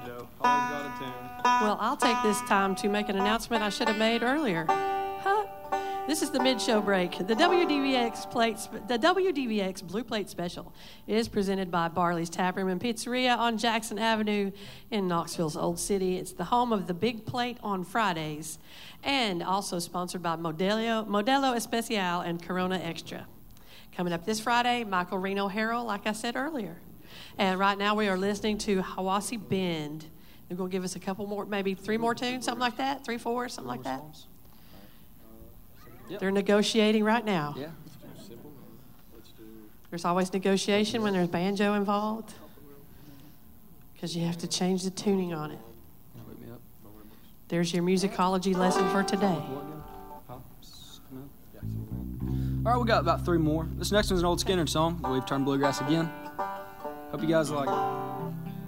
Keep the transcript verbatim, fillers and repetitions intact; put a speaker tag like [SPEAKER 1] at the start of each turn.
[SPEAKER 1] banjo. Always got a tune.
[SPEAKER 2] Well, I'll take this time to make an announcement I should have made earlier. Huh? This is the mid-show break. The W D V X plate, the W D V X Blue Plate Special is presented by Barley's Tap Room and Pizzeria on Jackson Avenue in Knoxville's Old City. It's the home of the Big Plate on Fridays, and also sponsored by Modelo, Modelo Especial and Corona Extra. Coming up this Friday, Michael Reno Harrell, like I said earlier. And right now we are listening to Hiwassee Bend. They're going to give us a couple more, maybe three more tunes, something like that, three, four, something like that.
[SPEAKER 1] Yep.
[SPEAKER 2] They're negotiating right now.
[SPEAKER 1] Yeah.
[SPEAKER 2] There's always negotiation when there's banjo involved because you have to change the tuning on it. There's your musicology lesson for today.
[SPEAKER 1] All right, we got about three more. This next one's an old Skynyrd song. We've turned bluegrass again. Hope you guys like it.